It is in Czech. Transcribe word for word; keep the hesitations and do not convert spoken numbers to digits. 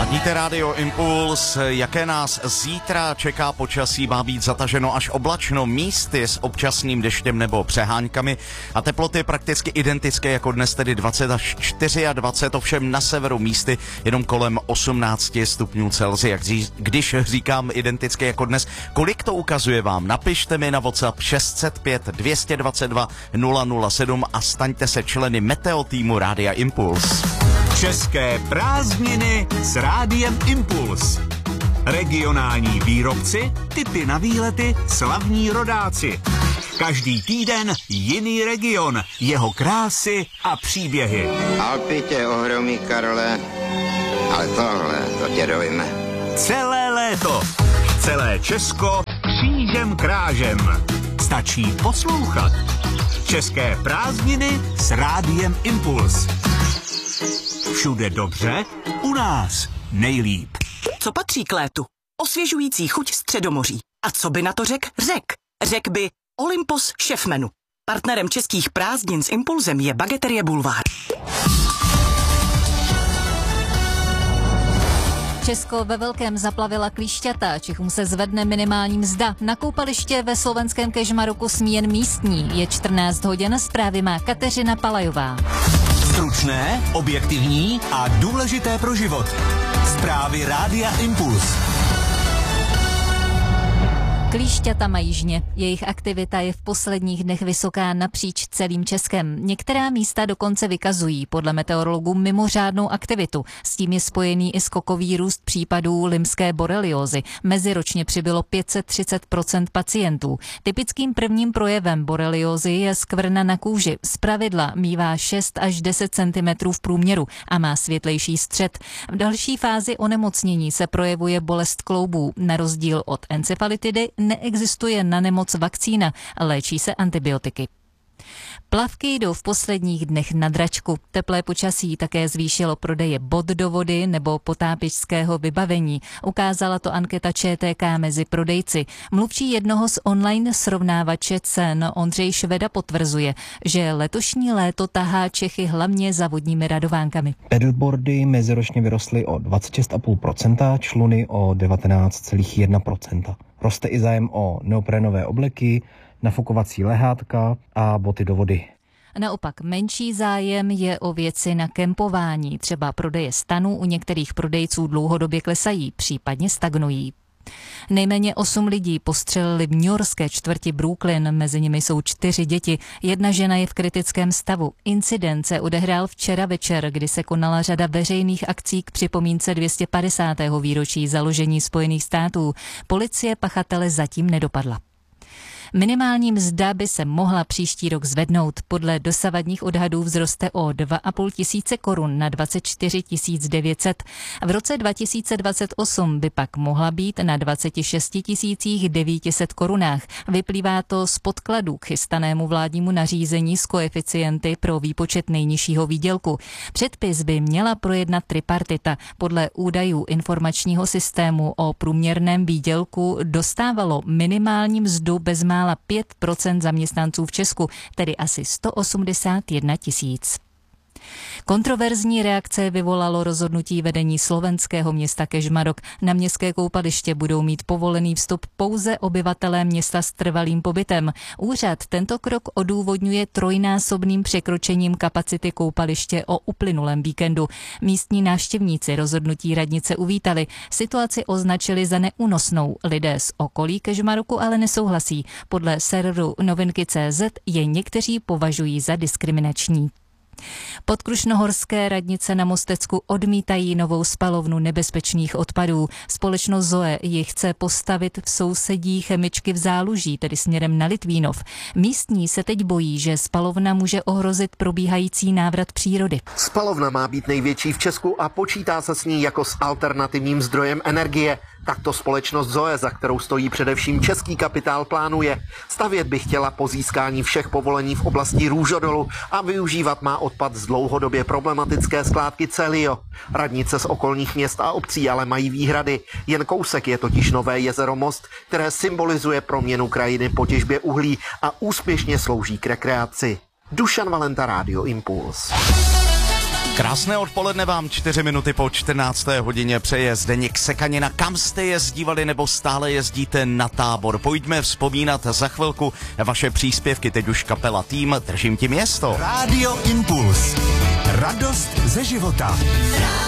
Ladíte Rádio Impuls, jaké nás zítra čeká počasí, má být zataženo až oblačno, místy s občasným deštěm nebo přeháňkami a teploty prakticky identické jako dnes, tedy dvacet až dvacet čtyři, ovšem na severu místy jenom kolem osmnáct stupňů Celsia. Když říkám identické jako dnes, kolik to ukazuje vám? Napište mi na WhatsApp šest set pět dvě dvacet dva nula nula sedm a staňte se členy Meteo týmu Rádia Impuls. České prázdniny s Rádiem Impuls. Regionální výrobci, tipy na výlety, slavní rodáci. Každý týden jiný region, jeho krásy a příběhy. Alpy tě ohromí, Karle, ale tohle, to tě dojme. Celé léto, celé Česko křížem krážem. Stačí poslouchat. České prázdniny s Rádiem Impuls. Všude dobře, u nás nejlíp. Co patří k létu? Osvěžující chuť Středomoří. A co by na to řekl Řek? Řek by Olympus šéfmenu. Partnerem českých prázdnin s Impulzem je Bageterie Bulvár. Česko ve velkém zaplavila klíšťata, Čechům se zvedne minimální mzda. Na koupaliště ve slovenském Kežmaroku smí jen místní. Je čtrnáct hodin, zprávy má Kateřina Palajová. Stručné, objektivní a důležité pro život. Zprávy Rádia Impuls. Klíšťata mají žně. Jejich aktivita je v posledních dnech vysoká napříč celým Českem. Některá místa dokonce vykazují podle meteorologů mimořádnou aktivitu. S tím je spojený i skokový růst případů limské boreliózy. Meziročně přibylo pět set třicet procent pacientů. Typickým prvním projevem boreliózy je skvrna na kůži. Zpravidla mívá šest až deset centimetrů v průměru a má světlejší střed. V další fázi onemocnění se projevuje bolest kloubů. Na rozdíl od encefalitidy neexistuje na nemoc vakcína, léčí se antibiotiky. Plavky jdou v posledních dnech na dračku. Teplé počasí také zvýšilo prodeje bod do vody nebo potápěčského vybavení. Ukázala to anketa Č T K mezi prodejci. Mluvčí jednoho z online srovnávače cen Ondřej Šveda potvrzuje, že letošní léto tahá Čechy hlavně za vodními radovánkami. Pedalboardy meziročně vyrostly o dvacet šest celá pět procenta, čluny o devatenáct celá jedna procenta. Roste i zájem o neoprenové obleky, nafukovací lehátka a boty do vody. Naopak menší zájem je o věci na kempování. Třeba prodeje stanů u některých prodejců dlouhodobě klesají, případně stagnují. Nejméně osm lidí postřelili v newyorské čtvrti Brooklyn, mezi nimi jsou čtyři děti. Jedna žena je v kritickém stavu. Incident se odehrál včera večer, kdy se konala řada veřejných akcí k připomínce dvě stě padesátého výročí založení Spojených států. Policie pachatele zatím nedopadla. Minimální mzda by se mohla příští rok zvednout. Podle dosavadních odhadů vzroste o dva a půl tisíce korun na dvacet čtyři tisíc devět set. V roce dva tisíce dvacet osm by pak mohla být na dvacet šest tisíc devět set korunách. Vyplývá to z podkladů k chystanému vládnímu nařízení s koeficienty pro výpočet nejnižšího výdělku. Předpis by měla projednat tripartita. Podle údajů informačního systému o průměrném výdělku dostávalo minimální mzdu bezmála pět procent zaměstnanců v Česku, tedy asi sto osmdesát jedna tisíc. Kontroverzní reakce vyvolalo rozhodnutí vedení slovenského města Kežmarok. Na městské koupaliště budou mít povolený vstup pouze obyvatelé města s trvalým pobytem. Úřad tento krok odůvodňuje trojnásobným překročením kapacity koupaliště o uplynulém víkendu. Místní návštěvníci rozhodnutí radnice uvítali. Situaci označili za neúnosnou. Lidé z okolí Kežmaroku ale nesouhlasí. Podle serveru novinky tečka cé zet je někteří považují za diskriminační. Podkrušnohorské radnice na Mostecku odmítají novou spalovnu nebezpečných odpadů. Společnost Zoe ji chce postavit v sousedí chemičky v Záluží, tedy směrem na Litvínov. Místní se teď bojí, že spalovna může ohrozit probíhající návrat přírody. Spalovna má být největší v Česku a počítá se s ní jako s alternativním zdrojem energie. Takto společnost Zoe, za kterou stojí především český kapitál, plánuje. Stavět by chtěla po získání všech povolení v oblasti Růžodolu a využívat má odpad z dlouhodobě problematické skládky Celio. Radnice z okolních měst a obcí ale mají výhrady. Jen kousek je totiž Nové jezero Most, které symbolizuje proměnu krajiny po těžbě uhlí a úspěšně slouží k rekreaci. Dušan Valenta, Rádio Impuls. Krásné odpoledne vám, čtyři minuty po čtrnácté hodině přeje Zdeněk Sekanina. Kam jste jezdívali nebo stále jezdíte na tábor? Pojďme vzpomínat za chvilku vaše příspěvky, teď už kapela Tým, držím ti město. Rádio Impuls. Radost ze života.